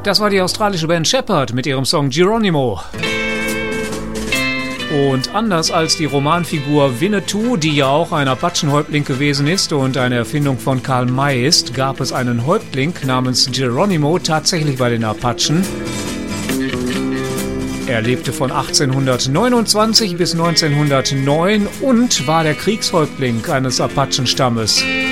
Das war die australische Band Shepherd mit ihrem Song Geronimo. Und anders als die Romanfigur Winnetou, die ja auch ein Apachenhäuptling gewesen ist und eine Erfindung von Karl May ist, gab es einen Häuptling namens Geronimo tatsächlich bei den Apachen. Er lebte von 1829 bis 1909 und war der Kriegshäuptling eines Apachenstammes.